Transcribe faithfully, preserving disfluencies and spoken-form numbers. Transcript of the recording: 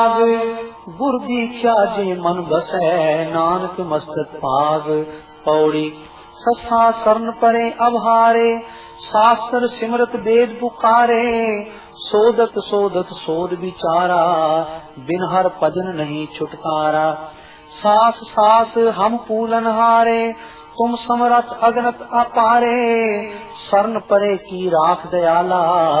गुर दीख्या जे मन बसै नानक मस्तक भाग। पौड़ी ससा शरण परे अभारे शास्त्र सिमरत वेद पुकारे। सोदत सोदत सोद विचारा बिन हर भजन नहीं छुटकारा। सास सास हम पूलन हारे तुम समरथ अगनत अपारे। शरण परे की राख दयाला